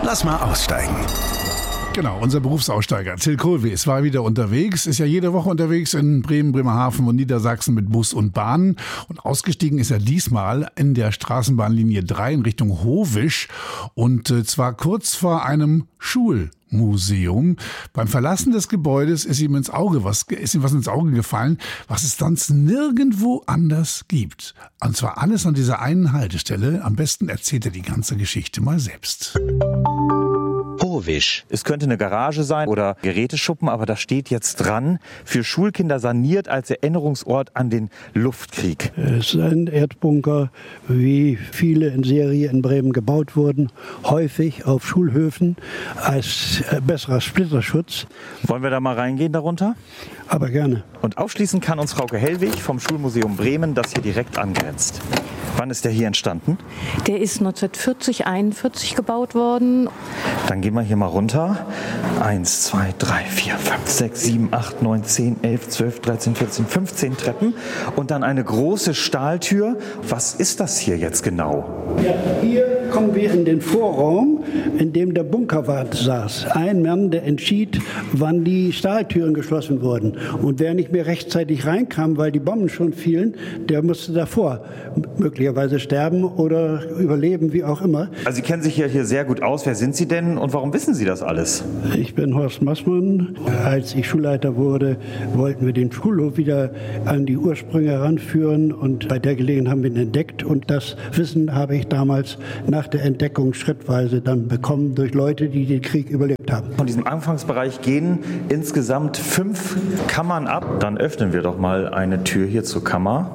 Lass mal aussteigen. Genau, unser Berufsaussteiger Till Kohlwees war wieder unterwegs, ist ja jede Woche unterwegs in Bremen, Bremerhaven und Niedersachsen mit Bus und Bahn. Und ausgestiegen ist er diesmal in der Straßenbahnlinie 3 in Richtung Hovisch und zwar kurz vor einem Schulmuseum. Beim Verlassen des Gebäudes ist ihm was ins Auge gefallen, was es sonst nirgendwo anders gibt. Und zwar alles an dieser einen Haltestelle. Am besten erzählt er die ganze Geschichte mal selbst. Hovisch. Es könnte eine Garage sein oder Geräteschuppen, aber da steht jetzt dran, für Schulkinder saniert als Erinnerungsort an den Luftkrieg. Es ist ein Erdbunker, wie viele in Serie in Bremen gebaut wurden, häufig auf Schulhöfen als besserer Splitterschutz. Wollen wir da mal reingehen darunter? Aber gerne. Und aufschließen kann uns Frauke Hellwig vom Schulmuseum Bremen, das hier direkt angrenzt. Wann ist der hier entstanden? Der ist 1940, 41 gebaut worden. Dann gehen wir hier mal runter. 1, 2, 3, 4, 5, 6, 7, 8, 9, 10, 11, 12, 13, 14, 15 Treppen. Und dann eine große Stahltür. Was ist das hier jetzt genau? Ja, hier kommen wir in den Vorraum, in dem der Bunkerwart saß. Ein Mann, der entschied, wann die Stahltüren geschlossen wurden. Und wer nicht mehr rechtzeitig reinkam, weil die Bomben schon fielen, der musste davor möglicherweise sterben oder überleben, wie auch immer. Also Sie kennen sich ja hier sehr gut aus. Wer sind Sie denn und warum wissen Sie das alles? Ich bin Horst Massmann. Als ich Schulleiter wurde, wollten wir den Schulhof wieder an die Ursprünge heranführen und bei der Gelegenheit haben wir ihn entdeckt und das Wissen habe ich damals nach der Entdeckung schrittweise dann bekommen durch Leute, die den Krieg überlebt haben. Von diesem Anfangsbereich gehen insgesamt 5 Kammern ab. Dann öffnen wir doch mal eine Tür hier zur Kammer.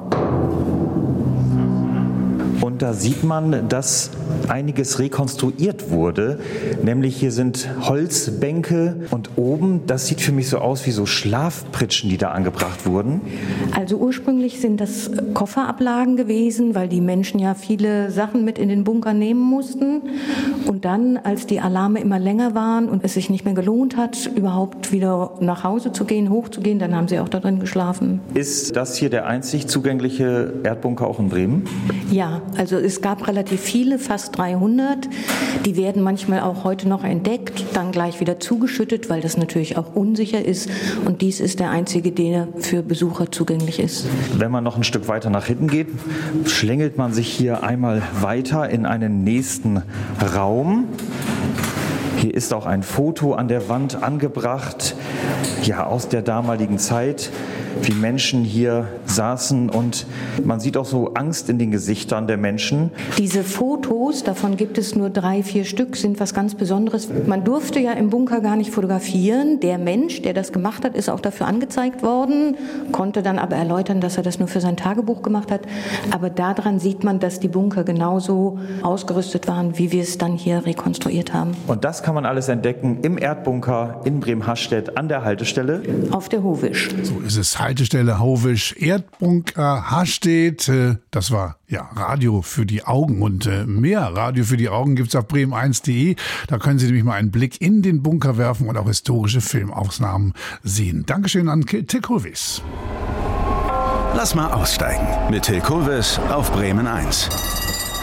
Und da sieht man, dass einiges rekonstruiert wurde. Nämlich hier sind Holzbänke und oben, das sieht für mich so aus wie so Schlafpritschen, die da angebracht wurden. Also ursprünglich sind das Kofferablagen gewesen, weil die Menschen ja viele Sachen mit in den Bunker nehmen mussten. Und dann, als die Alarme immer länger waren und es sich nicht mehr gelohnt hat, überhaupt wieder nach Hause zu gehen, hochzugehen, dann haben sie auch da drin geschlafen. Ist das hier der einzig zugängliche Erdbunker auch in Bremen? Ja, also es gab relativ viele, fast 300. Die werden manchmal auch heute noch entdeckt, dann gleich wieder zugeschüttet, weil das natürlich auch unsicher ist. Und dies ist der einzige, der für Besucher zugänglich ist. Wenn man noch ein Stück weiter nach hinten geht, schlängelt man sich hier einmal weiter in einen nächsten Raum. Hier ist auch ein Foto an der Wand angebracht, ja, aus der damaligen Zeit, wie Menschen hier saßen und man sieht auch so Angst in den Gesichtern der Menschen. Diese Fotos, davon gibt es nur 3, 4 Stück, sind was ganz Besonderes. Man durfte ja im Bunker gar nicht fotografieren. Der Mensch, der das gemacht hat, ist auch dafür angezeigt worden, konnte dann aber erläutern, dass er das nur für sein Tagebuch gemacht hat. Aber daran sieht man, dass die Bunker genauso ausgerüstet waren, wie wir es dann hier rekonstruiert haben. Und das kann man alles entdecken im Erdbunker in Bremen-Hastedt an der Haltestelle. Auf der Hovisch. So ist es. Haltestelle Hovisch, Erdbunker Hastedt. Das war ja Radio für die Augen und mehr Radio für die Augen gibt's auf bremen1.de. Da können Sie nämlich mal einen Blick in den Bunker werfen und auch historische Filmaufnahmen sehen. Dankeschön an Till Kohlwees. Lass mal aussteigen mit Till Kohlwees auf Bremen 1.